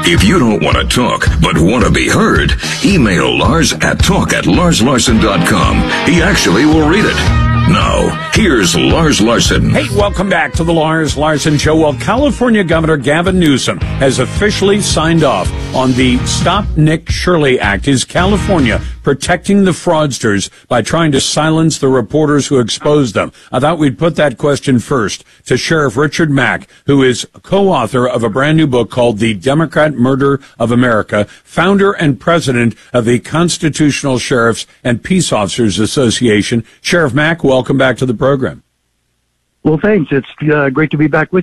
If you don't want to talk, but want to be heard, email Lars at talk@larslarson.com. He actually will read it. Now, here's Lars Larson. Hey, welcome back to the Lars Larson Show. Well, California Governor Gavin Newsom has officially signed off on the Stop Nick Shirley Act. Is California protecting the fraudsters by trying to silence the reporters who expose them? I thought we'd put that question first to Sheriff Richard Mack, who is co-author of a brand new book called The Democrat Murder of America, founder and president of the Constitutional Sheriffs and Peace Officers Association. Sheriff Mack, welcome back to the program. Well, thanks. It's great to be back with